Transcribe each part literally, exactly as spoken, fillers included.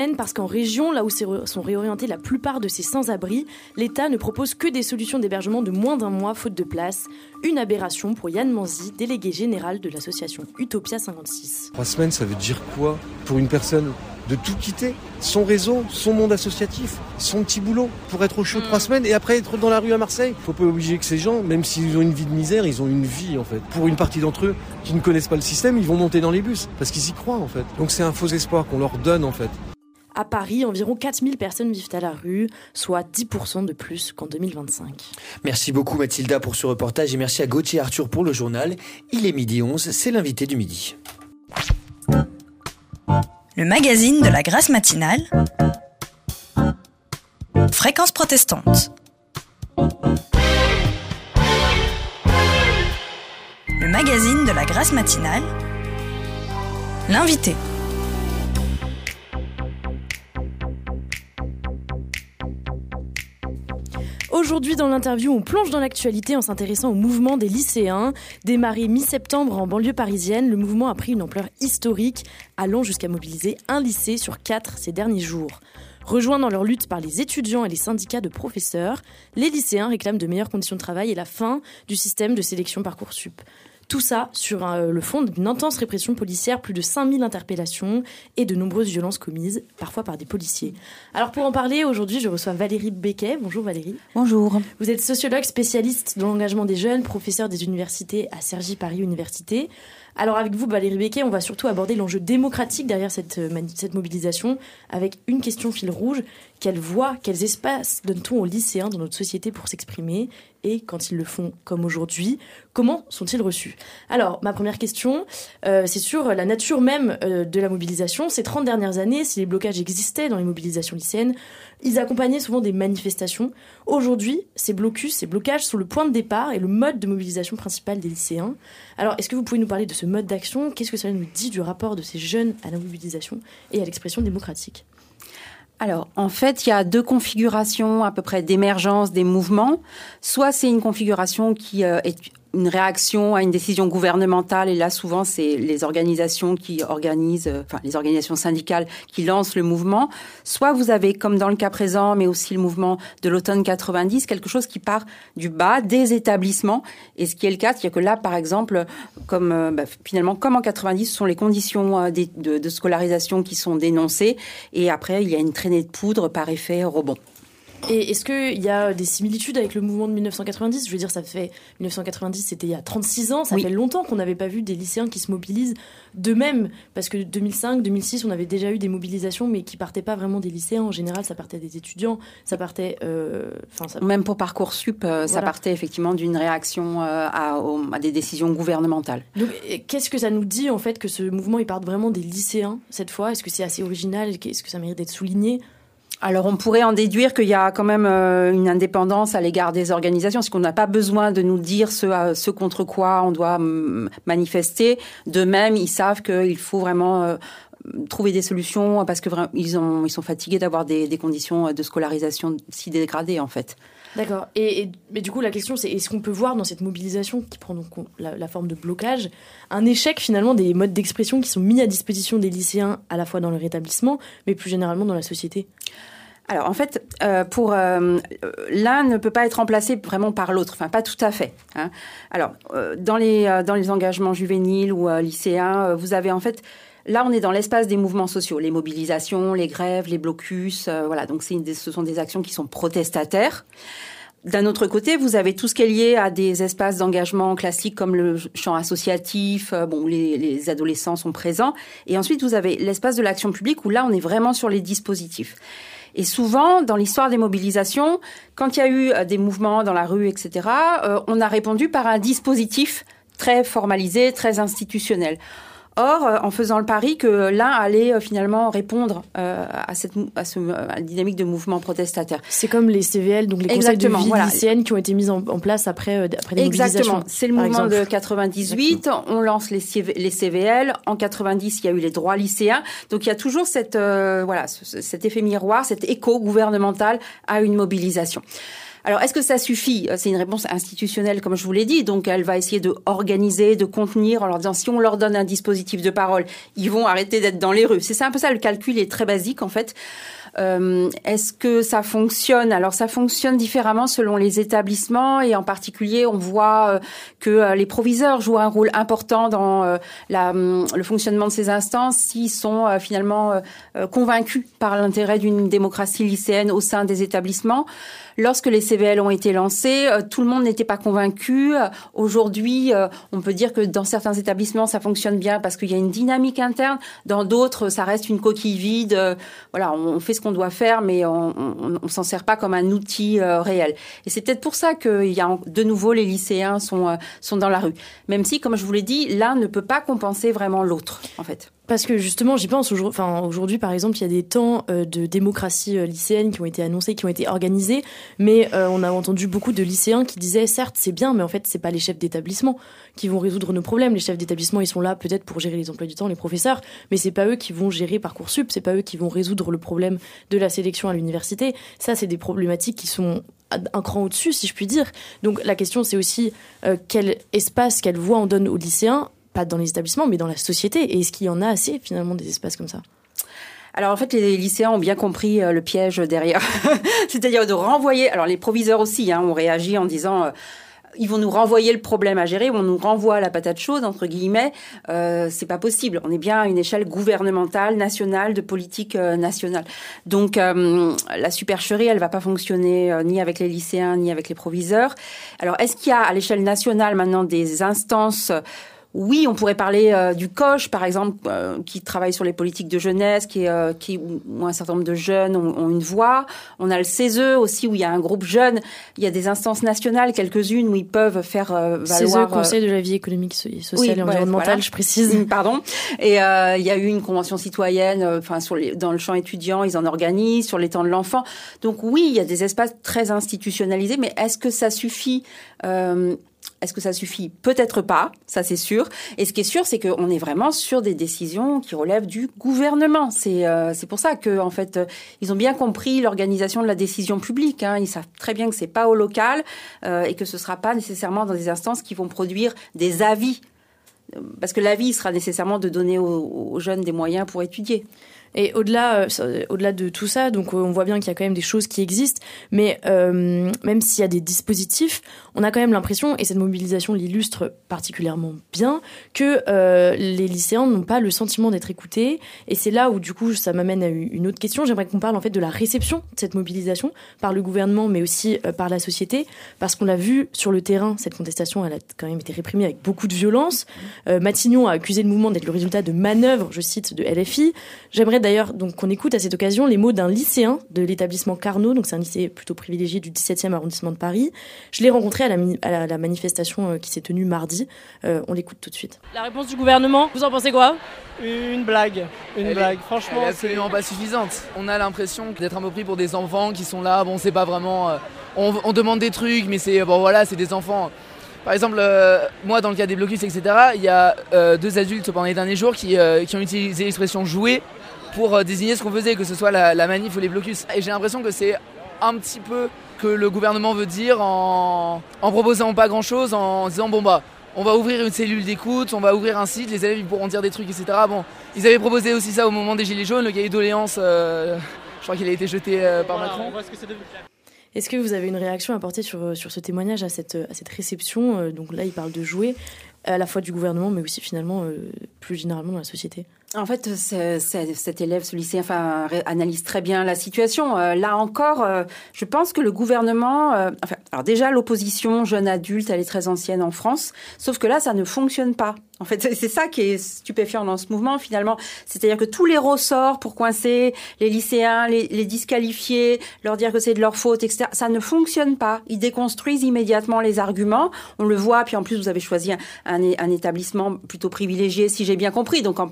Parce qu'en région, là où sont réorientés la plupart de ces sans-abri, l'État ne propose que des solutions d'hébergement de moins d'un mois faute de place. Une aberration pour Yann Manzi, délégué général de l'association Utopia cinquante-six. Trois semaines, ça veut dire quoi pour une personne? De tout quitter, son réseau, son monde associatif, son petit boulot, pour être au chaud mmh. trois semaines et après être dans la rue à Marseille. Faut pas obliger que ces gens, même s'ils ont une vie de misère, ils ont une vie en fait. Pour une partie d'entre eux qui ne connaissent pas le système, ils vont monter dans les bus parce qu'ils y croient en fait. Donc c'est un faux espoir qu'on leur donne en fait. À Paris, environ quatre mille personnes vivent à la rue, soit dix pour cent de plus qu'en deux mille vingt-cinq. Merci beaucoup Mathilda pour ce reportage et merci à Gauthier Arthur pour le journal. Il est midi onze, c'est l'invité du midi. Le magazine de la Grâce matinale, Fréquence protestante. Le magazine de la Grâce matinale, l'invité. Aujourd'hui, dans l'interview, on plonge dans l'actualité en s'intéressant au mouvement des lycéens. Démarré mi-septembre en banlieue parisienne, le mouvement a pris une ampleur historique, allant jusqu'à mobiliser un lycée sur quatre ces derniers jours. Rejoints dans leur lutte par les étudiants et les syndicats de professeurs, les lycéens réclament de meilleures conditions de travail et la fin du système de sélection Parcoursup. Tout ça sur un, le fond d'une intense répression policière, plus de cinq mille interpellations et de nombreuses violences commises, parfois par des policiers. Alors pour en parler, aujourd'hui, je reçois Valérie Becquet. Bonjour Valérie. Bonjour. Vous êtes sociologue spécialiste dans l'engagement des jeunes, professeur des universités à Cergy Paris Université. Alors avec vous, Valérie Becquet, on va surtout aborder l'enjeu démocratique derrière cette, cette mobilisation avec une question fil rouge. Quelle voix, quels espaces donne-t-on aux lycéens dans notre société pour s'exprimer? Et quand ils le font comme aujourd'hui, comment sont-ils reçus? Alors, ma première question, euh, c'est sur la nature même euh, de la mobilisation. Ces trente dernières années, si les blocages existaient dans les mobilisations lycéennes, ils accompagnaient souvent des manifestations. Aujourd'hui, ces blocus, ces blocages sont le point de départ et le mode de mobilisation principal des lycéens. Alors, est-ce que vous pouvez nous parler de ce mode d'action? Qu'est-ce que cela nous dit du rapport de ces jeunes à la mobilisation et à l'expression démocratique? Alors, en fait, il y a deux configurations à peu près d'émergence des mouvements. Soit c'est une configuration qui euh, est une réaction à une décision gouvernementale, et là, souvent, c'est les organisations qui organisent, euh, enfin, les organisations syndicales qui lancent le mouvement. Soit vous avez, comme dans le cas présent, mais aussi le mouvement de l'automne quatre-vingt-dix, quelque chose qui part du bas, des établissements. Et ce qui est le cas, c'est que là, par exemple, comme euh, bah, finalement, comme en quatre-vingt-dix, ce sont les conditions euh, de, de, de scolarisation qui sont dénoncées. Et après, il y a une traînée de poudre par effet rebond. Et est-ce qu'il y a des similitudes avec le mouvement de dix-neuf cent quatre-vingt-dix? Je veux dire, ça fait dix-neuf cent quatre-vingt-dix, c'était il y a trente-six ans. Ça oui. fait longtemps qu'on n'avait pas vu des lycéens qui se mobilisent d'eux-mêmes. Parce que deux mille cinq, deux mille six, on avait déjà eu des mobilisations, mais qui partaient pas vraiment des lycéens. En général, ça partait des étudiants. Ça partait... Euh, ça... Même pour Parcoursup, euh, voilà. Ça partait effectivement d'une réaction euh, à, aux, à des décisions gouvernementales. Donc, qu'est-ce que ça nous dit, en fait, que ce mouvement, il parte vraiment des lycéens, cette fois? Est-ce que c'est assez original? Est-ce que ça mérite d'être souligné? Alors, on pourrait en déduire qu'il y a quand même euh, une indépendance à l'égard des organisations, parce qu'on n'a pas besoin de nous dire ce, euh, ce contre quoi on doit m- manifester. De même, ils savent qu'il faut vraiment euh, trouver des solutions, parce que vraiment, ils, ont, ils sont fatigués d'avoir des, des conditions de scolarisation si dégradées, en fait. D'accord. Et, et mais du coup, la question, c'est est-ce qu'on peut voir dans cette mobilisation qui prend donc la, la forme de blocage un échec finalement des modes d'expression qui sont mis à disposition des lycéens à la fois dans leur établissement, mais plus généralement dans la société? Alors en fait, euh, pour euh, l'un ne peut pas être remplacé vraiment par l'autre, enfin pas tout à fait. Hein. Alors euh, dans les euh, dans les engagements juvéniles ou euh, lycéens, euh, vous avez en fait là on est dans l'espace des mouvements sociaux, les mobilisations, les grèves, les blocus, euh, voilà. Donc c'est une des, ce sont des actions qui sont protestataires. D'un autre côté, vous avez tout ce qui est lié à des espaces d'engagement classiques comme le champ associatif, euh, bon, où les, les adolescents sont présents. Et ensuite, vous avez l'espace de l'action publique où là, on est vraiment sur les dispositifs. Et souvent, dans l'histoire des mobilisations, quand il y a eu des mouvements dans la rue, et cetera, euh, on a répondu par un dispositif très formalisé, très institutionnel. Or, euh, en faisant le pari que l'un allait euh, finalement répondre euh, à cette à ce à la dynamique de mouvement protestataire. C'est comme les C V L, donc les conseils de vie voilà. lycéennes qui ont été mis en, en place après euh, après les Exactement. mobilisations. C'est le mouvement exemple. de quatre-vingt-dix-huit. Exactement. On lance les les C V L. En quatre-vingt-dix, il y a eu les droits lycéens. Donc il y a toujours cette euh, voilà ce, cet effet miroir, cet écho gouvernemental à une mobilisation. Alors, est-ce que ça suffit ? C'est une réponse institutionnelle, comme je vous l'ai dit. Donc, elle va essayer de organiser, de contenir, en leur disant, si on leur donne un dispositif de parole, ils vont arrêter d'être dans les rues. C'est ça, un peu ça, le calcul est très basique, en fait. Euh, est-ce que ça fonctionne ? Alors, ça fonctionne différemment selon les établissements et en particulier, on voit euh, que euh, les proviseurs jouent un rôle important dans euh, la, euh, le fonctionnement de ces instances s'ils sont euh, finalement euh, euh, convaincus par l'intérêt d'une démocratie lycéenne au sein des établissements. Lorsque les C V L ont été lancés, euh, tout le monde n'était pas convaincu. Euh, aujourd'hui, euh, on peut dire que dans certains établissements, ça fonctionne bien parce qu'il y a une dynamique interne. Dans d'autres, ça reste une coquille vide. Euh, voilà, on, on fait ce qu'on doit faire, mais on, on, on s'en sert pas comme un outil euh, réel. Et c'est peut-être pour ça que il y a de nouveau les lycéens sont euh, sont dans la rue. Même si, comme je vous l'ai dit, l'un ne peut pas compenser vraiment l'autre, en fait. Parce que justement, j'y pense, aujourd'hui, enfin, aujourd'hui, par exemple, il y a des temps euh, de démocratie euh, lycéenne qui ont été annoncés, qui ont été organisés, mais euh, on a entendu beaucoup de lycéens qui disaient, certes, c'est bien, mais en fait, c'est pas les chefs d'établissement qui vont résoudre nos problèmes. Les chefs d'établissement, ils sont là peut-être pour gérer les emplois du temps, les professeurs, mais c'est pas eux qui vont gérer Parcoursup, c'est pas eux qui vont résoudre le problème de la sélection à l'université. Ça, c'est des problématiques qui sont un cran au-dessus, si je puis dire. Donc la question, c'est aussi euh, quel espace, quelle voix on donne aux lycéens, pas dans les établissements, mais dans la société. Et est-ce qu'il y en a assez, finalement, des espaces comme ça ? Alors en fait, les lycéens ont bien compris euh, le piège derrière. C'est-à-dire de renvoyer... Alors les proviseurs aussi hein, ont réagi en disant... Euh, ils vont nous renvoyer le problème à gérer, on nous renvoie la patate chaude, entre guillemets. Euh, c'est pas possible. On est bien à une échelle gouvernementale, nationale, de politique euh, nationale. Donc, euh, la supercherie, elle va pas fonctionner euh, ni avec les lycéens, ni avec les proviseurs. Alors, est-ce qu'il y a à l'échelle nationale maintenant des instances... Oui, on pourrait parler euh, du C O J, par exemple, euh, qui travaille sur les politiques de jeunesse, qui, euh, qui où un certain nombre de jeunes ont, ont une voix. On a le C E S E aussi, où il y a un groupe jeune. Il y a des instances nationales, quelques-unes, où ils peuvent faire euh, valoir... C E S E, Conseil de la vie économique, sociale oui, et environnementale, voilà. Je précise. Pardon. Et euh, il y a eu une convention citoyenne, enfin, euh, sur les, dans le champ étudiant, ils en organisent, sur les temps de l'enfant. Donc oui, il y a des espaces très institutionnalisés, mais est-ce que ça suffit euh, Est-ce que ça suffit ? Peut-être pas, ça c'est sûr. Et ce qui est sûr, c'est qu'on est vraiment sur des décisions qui relèvent du gouvernement. C'est euh, c'est pour ça que en fait, euh, ils ont bien compris l'organisation de la décision publique. Hein. Ils savent très bien que c'est pas au local euh, et que ce sera pas nécessairement dans des instances qui vont produire des avis, parce que l'avis sera nécessairement de donner aux, aux jeunes des moyens pour étudier. Et au-delà, euh, au-delà de tout ça, donc on voit bien qu'il y a quand même des choses qui existent, mais euh, même s'il y a des dispositifs, on a quand même l'impression, et cette mobilisation l'illustre particulièrement bien, que euh, les lycéens n'ont pas le sentiment d'être écoutés. Et c'est là où du coup ça m'amène à une autre question. J'aimerais qu'on parle en fait de la réception de cette mobilisation par le gouvernement, mais aussi euh, par la société, parce qu'on l'a vu sur le terrain, cette contestation, elle a quand même été réprimée avec beaucoup de violence. Euh, Matignon a accusé le mouvement d'être le résultat de manœuvres, je cite, de L F I. J'aimerais d'ailleurs donc qu'on écoute à cette occasion les mots d'un lycéen de l'établissement Carnot, donc c'est un lycée plutôt privilégié du dix-septième arrondissement de Paris. Je l'ai rencontré à la, à la, la manifestation qui s'est tenue mardi. Euh, on l'écoute tout de suite. La réponse du gouvernement, vous en pensez quoi ? Une blague, une elle blague. Est, Franchement, elle est absolument c'est... pas suffisante. On a l'impression d'être un peu pris pour des enfants qui sont là. Bon, c'est pas vraiment. Euh, on, on demande des trucs, mais c'est bon, voilà, c'est des enfants. Par exemple, euh, moi, dans le cas des blocus, et cetera, il y a euh, deux adultes pendant les derniers jours qui, euh, qui ont utilisé l'expression jouer pour euh, désigner ce qu'on faisait, que ce soit la, la manif ou les blocus. Et j'ai l'impression que c'est un petit peu que le gouvernement veut dire en, en proposant pas grand-chose, en disant bon bah on va ouvrir une cellule d'écoute, on va ouvrir un site, les élèves ils pourront dire des trucs, et cetera. Bon, ils avaient proposé aussi ça au moment des Gilets jaunes, le cahier de doléances, euh, je crois qu'il a été jeté euh, par voilà, Macron. On voit ce que c'est devenu. Est-ce que vous avez une réaction à apporter sur, sur ce témoignage, à cette, à cette réception ? Donc là, il parle de jouer, à la fois du gouvernement, mais aussi finalement euh, plus généralement dans la société. En fait, c'est, c'est, cet élève, ce lycéen, enfin, analyse très bien la situation. Euh, là encore, euh, je pense que le gouvernement... Euh, enfin, alors déjà, l'opposition jeune adulte, elle est très ancienne en France, sauf que là, ça ne fonctionne pas. En fait, c'est ça qui est stupéfiant dans ce mouvement, finalement. C'est-à-dire que tous les ressorts pour coincer les lycéens, les, les disqualifier, leur dire que c'est de leur faute, et cetera, ça ne fonctionne pas. Ils déconstruisent immédiatement les arguments. On le voit, puis en plus, vous avez choisi un, un, un établissement plutôt privilégié, si j'ai bien compris. Donc, en plus, ça marche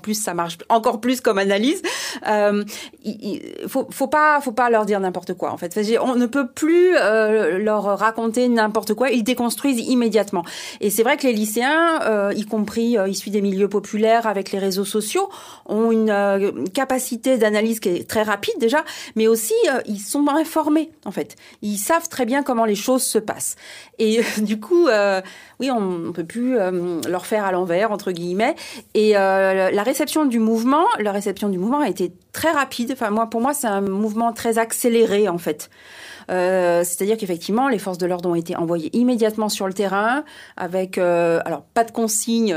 marche encore plus comme analyse. Euh, il, il faut, faut pas, faut pas leur dire n'importe quoi. En fait, on ne peut plus euh, leur raconter n'importe quoi. Ils déconstruisent immédiatement. Et c'est vrai que les lycéens, euh, y compris euh, issus des milieux populaires, avec les réseaux sociaux, ont une euh, capacité d'analyse qui est très rapide déjà, mais aussi euh, ils sont informés. En fait, ils savent très bien comment les choses se passent. Et euh, du coup, euh, oui, on ne peut plus euh, leur faire à l'envers entre guillemets. Et euh, la réception du mouvement, la réception du mouvement a été très rapide. Enfin, moi, pour moi, c'est un mouvement très accéléré en fait. Euh, c'est-à-dire qu'effectivement, les forces de l'ordre ont été envoyées immédiatement sur le terrain avec, euh, alors pas de consigne,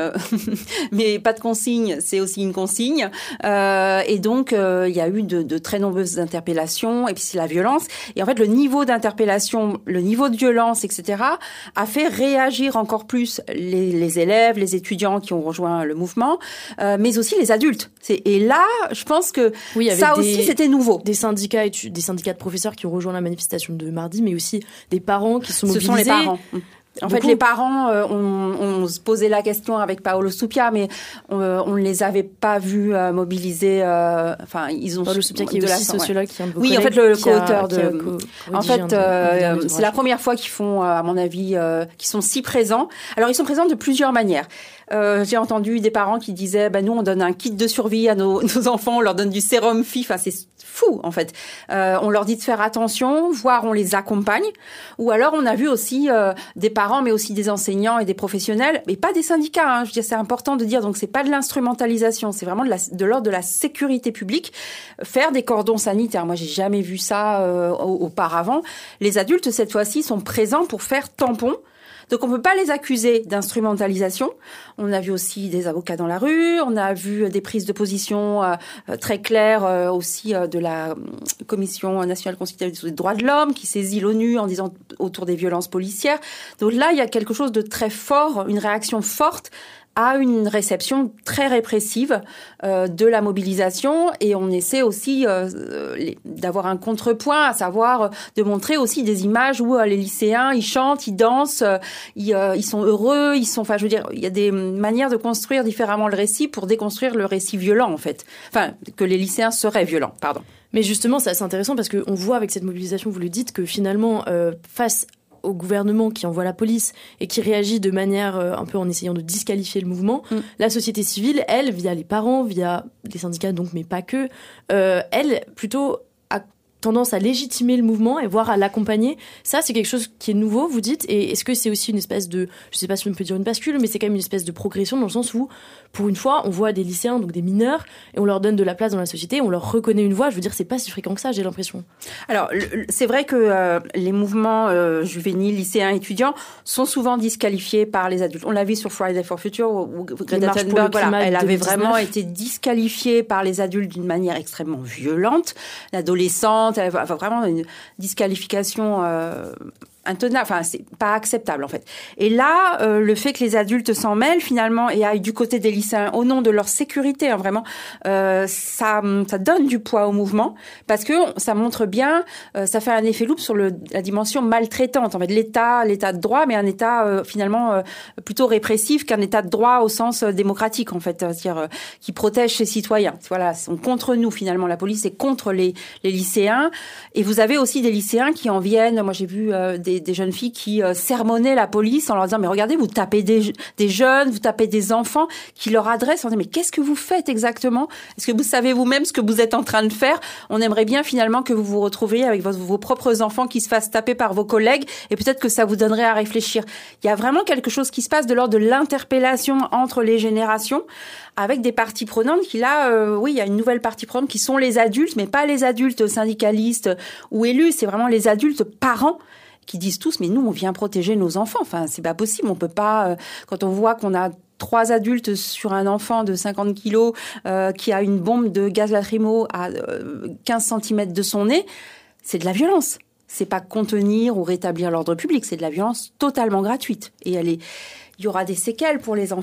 mais pas de consigne, c'est aussi une consigne. Euh, et donc, euh, il y a eu de, de très nombreuses interpellations et puis c'est la violence. Et en fait, le niveau d'interpellation, le niveau de violence, et cetera, a fait réagir encore plus les, les élèves, les étudiants qui ont rejoint le mouvement, euh, mais aussi les adultes. C'est, et là, je pense que oui, ça des, aussi, c'était nouveau. Des syndicats, des syndicats de professeurs qui ont rejoint la manifestation de mardi, mais aussi des parents qui sont mobilisés. Ce sont les parents. En Beaucoup. fait, les parents, euh, on, on se posait la question avec Paolo Stupia, mais on, on ne les avait pas vus euh, mobilisés. Euh, enfin, ils ont Paolo Stupia qui est aussi sociologue, qui est un de vos oui, en fait, le, le co-auteur a, de. Co- en fait, euh, c'est la première fois qu'ils font, à mon avis, euh, qu'ils sont si présents. Alors, ils sont présents de plusieurs manières. Euh, j'ai entendu des parents qui disaient, ben nous, on donne un kit de survie à nos, nos enfants, on leur donne du sérum F I. Enfin, c'est fou, en fait. Euh, on leur dit de faire attention, voire on les accompagne. Ou alors, on a vu aussi euh, des parents, mais aussi des enseignants et des professionnels, mais pas des syndicats. Hein. Je veux dire, c'est important de dire. Donc, c'est pas de l'instrumentalisation, c'est vraiment de, la, de l'ordre de la sécurité publique. Faire des cordons sanitaires. Moi, j'ai jamais vu ça euh, auparavant. Les adultes, cette fois-ci, sont présents pour faire tampon. Donc, on ne peut pas les accuser d'instrumentalisation. On a vu aussi des avocats dans la rue. On a vu des prises de position euh, très claires euh, aussi euh, de la Commission nationale consultative des droits de l'homme qui saisit l'ONU en disant autour des violences policières. Donc là, il y a quelque chose de très fort, une réaction forte à une réception très répressive euh, de la mobilisation, et on essaie aussi euh, les, d'avoir un contrepoint, à savoir euh, de montrer aussi des images où euh, les lycéens ils chantent, ils dansent, euh, ils, euh, ils sont heureux, ils sont, enfin je veux dire, il y a des manières de construire différemment le récit pour déconstruire le récit violent en fait, enfin que les lycéens seraient violents, pardon. Mais justement, c'est assez intéressant parce qu'on voit avec cette mobilisation, vous le dites, que finalement euh, face au gouvernement qui envoie la police et qui réagit de manière euh, un peu en essayant de disqualifier le mouvement, mm. la société civile, elle, via les parents, via les syndicats donc, mais pas que, euh, elle, plutôt a tendance à légitimer le mouvement et voire à l'accompagner. Ça, c'est quelque chose qui est nouveau, vous dites, et est-ce que c'est aussi une espèce de, je sais pas si on peut dire une bascule, mais c'est quand même une espèce de progression dans le sens où, pour une fois, on voit des lycéens, donc des mineurs, et on leur donne de la place dans la société, on leur reconnaît une voix. Je veux dire, c'est pas si fréquent que ça, j'ai l'impression. Alors, le, c'est vrai que euh, les mouvements euh, juvéniles, lycéens, étudiants sont souvent disqualifiés par les adultes. On l'a vu sur Friday for Future, où Greta Thunberg, voilà, elle avait vraiment été disqualifiée par les adultes d'une manière extrêmement violente. L'adolescente, elle avait vraiment une disqualification euh, intenable, enfin c'est pas acceptable en fait. Et là, euh, le fait que les adultes s'en mêlent finalement et aillent du côté des lycéens au nom de leur sécurité, hein, vraiment, euh, ça, ça donne du poids au mouvement parce que ça montre bien, euh, ça fait un effet loupe sur le, la dimension maltraitante en fait, l'État, l'État de droit, mais un État euh, finalement euh, plutôt répressif qu'un État de droit au sens euh, démocratique en fait, c'est-à-dire euh, qui protège ses citoyens. Voilà, sont contre nous finalement, la police est contre les, les lycéens. Et vous avez aussi des lycéens qui en viennent. Moi, j'ai vu euh, des Des, des jeunes filles qui euh, sermonnaient la police en leur disant mais regardez, vous tapez des, des jeunes, vous tapez des enfants, qui leur adressent en disant mais qu'est-ce que vous faites exactement? Est-ce que vous savez vous-même ce que vous êtes en train de faire? On aimerait bien finalement que vous vous retrouviez avec vos, vos propres enfants qui se fassent taper par vos collègues, et peut-être que ça vous donnerait à réfléchir. Il y a vraiment quelque chose qui se passe de l'ordre de l'interpellation entre les générations, avec des parties prenantes qui là, euh, oui, il y a une nouvelle partie prenante qui sont les adultes, mais pas les adultes syndicalistes ou élus, c'est vraiment les adultes parents qui disent tous, mais nous, on vient protéger nos enfants. Enfin, c'est pas possible. On peut pas, euh, quand on voit qu'on a trois adultes sur un enfant de cinquante kilos euh, qui a une bombe de gaz lacrymo à euh, quinze centimètres de son nez, c'est de la violence. C'est pas contenir ou rétablir l'ordre public, c'est de la violence totalement gratuite. Et elle est, il y aura des séquelles pour les enfants.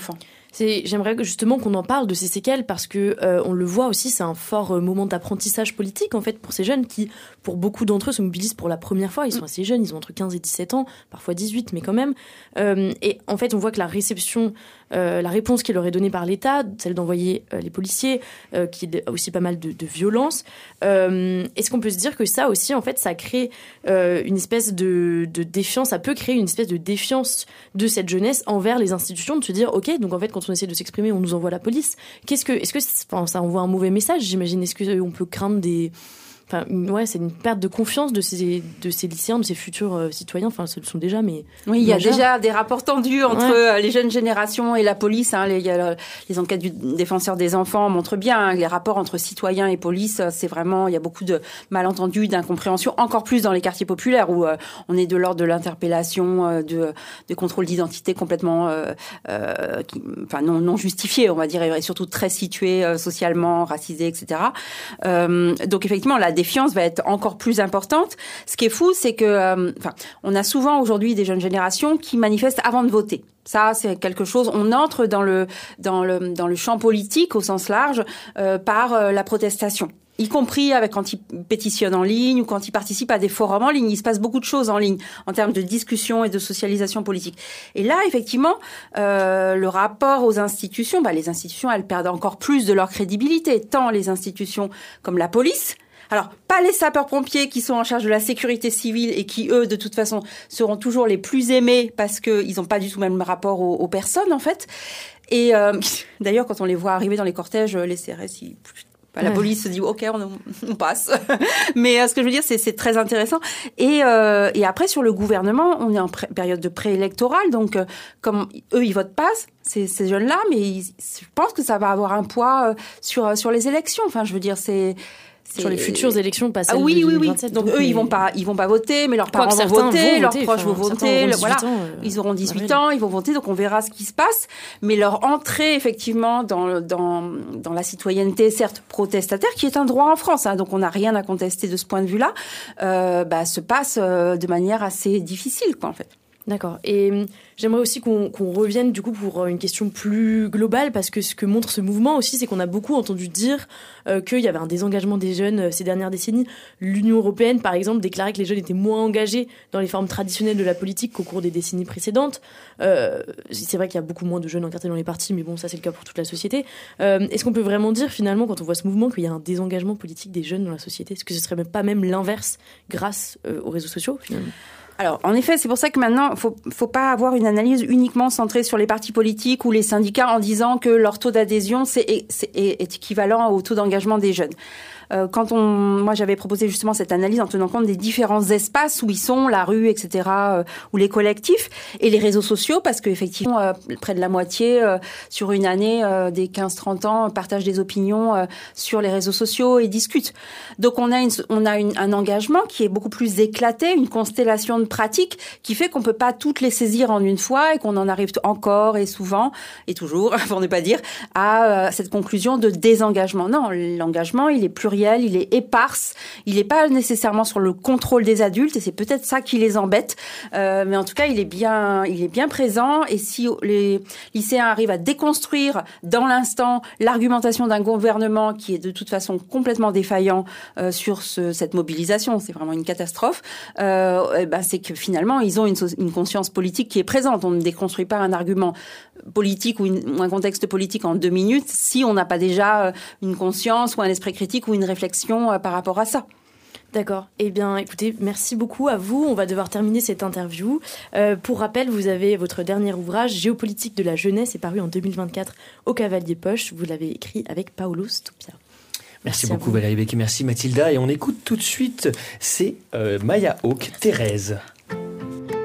C'est, j'aimerais justement qu'on en parle de ces séquelles parce que euh, on le voit aussi, c'est un fort euh, moment d'apprentissage politique en fait pour ces jeunes qui, pour beaucoup d'entre eux, se mobilisent pour la première fois. Ils sont assez jeunes, ils ont entre quinze et dix-sept ans, parfois dix-huit, mais quand même. Euh, et en fait, on voit que la réception, euh, la réponse qui leur est donnée par l'État, celle d'envoyer euh, les policiers, euh, qui a aussi pas mal de, de violence. Euh, est-ce qu'on peut se dire que ça aussi, en fait, ça crée euh, une espèce de, de défiance, ça peut créer une espèce de défiance de cette jeunesse envers les institutions, de se dire, ok, donc en fait, quand on essaie de s'exprimer, on nous envoie la police. Qu'est-ce que, est-ce que, enfin, ça envoie un mauvais message, j'imagine. Est-ce que on peut craindre des, enfin, ouais, c'est une perte de confiance de ces, de ces lycéens, de ces futurs euh, citoyens. Enfin, ce le sont déjà, mais oui, il y a majeurs. déjà des rapports tendus entre ouais. les jeunes générations et la police. Hein. Les, il y a, les enquêtes du défenseur des enfants montrent bien hein, les rapports entre citoyens et police. C'est vraiment, il y a beaucoup de malentendus, d'incompréhension, encore plus dans les quartiers populaires où euh, on est de l'ordre de l'interpellation, euh, de, de contrôle d'identité complètement, euh, euh, qui, enfin non, non justifié, on va dire, et surtout très situé euh, socialement, racisé, et cetera. Euh, donc effectivement, la défiance va être encore plus importante. Ce qui est fou, c'est que, euh, enfin, on a souvent aujourd'hui des jeunes générations qui manifestent avant de voter. Ça, c'est quelque chose. On entre dans le dans le dans le champ politique au sens large euh, par euh, la protestation. Y compris avec quand ils pétitionnent en ligne ou quand ils participent à des forums en ligne. Il se passe beaucoup de choses en ligne en termes de discussion et de socialisation politique. Et là, effectivement, euh, le rapport aux institutions, bah, les institutions, elles perdent encore plus de leur crédibilité, tant les institutions comme la police. Alors, pas les sapeurs-pompiers qui sont en charge de la sécurité civile et qui, eux, de toute façon, seront toujours les plus aimés parce qu'ils n'ont pas du tout le même rapport aux, aux personnes, en fait. Et euh, d'ailleurs, quand on les voit arriver dans les cortèges, les C R S, ils... Bah, la police se dit ok, on, on passe. Mais euh, ce que je veux dire, c'est, c'est très intéressant. Et, euh, et après sur le gouvernement, on est en pré- période de préélectorale, donc euh, comme eux ils votent pas ces, ces jeunes-là, mais ils, je pense que ça va avoir un poids euh, sur sur les élections. Enfin, je veux dire, c'est sur les futures élections, pas celles ah, oui, de oui, deux mille oui. vingt-sept. Donc, donc eux, mais... ils vont pas, ils vont pas voter, mais leurs Quoi parents vont voter, vont leurs voter, proches vont voter. Le, voilà, ans, euh, ils auront dix-huit ans, ils vont voter. Donc, on verra ce qui se passe. Mais leur entrée, effectivement, dans dans dans la citoyenneté, certes protestataire, qui est un droit en France. Hein, donc, on n'a rien à contester de ce point de vue-là. Euh, bah, se passe euh, de manière assez difficile, quoi, en fait. D'accord. Et j'aimerais aussi qu'on, qu'on revienne du coup pour une question plus globale, parce que ce que montre ce mouvement aussi, c'est qu'on a beaucoup entendu dire euh, qu'il y avait un désengagement des jeunes euh, ces dernières décennies. L'Union européenne, par exemple, déclarait que les jeunes étaient moins engagés dans les formes traditionnelles de la politique qu'au cours des décennies précédentes. Euh, c'est vrai qu'il y a beaucoup moins de jeunes encartés dans les partis, mais bon, ça c'est le cas pour toute la société. Euh, est-ce qu'on peut vraiment dire finalement, quand on voit ce mouvement, qu'il y a un désengagement politique des jeunes dans la société ? Est-ce que ce serait même pas même l'inverse grâce euh, aux réseaux sociaux finalement ? Alors, en effet, c'est pour ça que maintenant, faut, faut pas avoir une analyse uniquement centrée sur les partis politiques ou les syndicats en disant que leur taux d'adhésion c'est, c'est, est équivalent au taux d'engagement des jeunes. Euh, quand on, moi, j'avais proposé justement cette analyse en tenant compte des différents espaces où ils sont, la rue, et cetera, euh, ou les collectifs et les réseaux sociaux, parce qu'effectivement, euh, près de la moitié euh, sur une année euh, des quinze trente ans partagent des opinions euh, sur les réseaux sociaux et discutent. Donc, on a, une, on a une, un engagement qui est beaucoup plus éclaté, une constellation de pratiques qui fait qu'on peut pas toutes les saisir en une fois et qu'on en arrive encore et souvent et toujours, pour ne pas dire, à euh, cette conclusion de désengagement. Non, l'engagement, il est pluriel. Il est éparse, il n'est pas nécessairement sur le contrôle des adultes et c'est peut-être ça qui les embête. Euh, mais en tout cas, il est bien, il est bien présent. Et si les lycéens arrivent à déconstruire dans l'instant l'argumentation d'un gouvernement qui est de toute façon complètement défaillant euh, sur ce, cette mobilisation, c'est vraiment une catastrophe. Euh, et ben c'est que finalement ils ont une, une conscience politique qui est présente. On ne déconstruit pas un argument politique ou, une, ou un contexte politique en deux minutes si on n'a pas déjà une conscience ou un esprit critique ou une réflexion par rapport à ça. D'accord. Eh bien, écoutez, merci beaucoup à vous. On va devoir terminer cette interview. Euh, pour rappel, vous avez votre dernier ouvrage, Géopolitique de la jeunesse, est paru en deux mille vingt-quatre au Cavalier Poche. Vous l'avez écrit avec Paolo Stupia. Merci, merci beaucoup Valérie Becquet, merci Mathilda. Et on écoute tout de suite, c'est euh, Maya Hawke, Thérèse.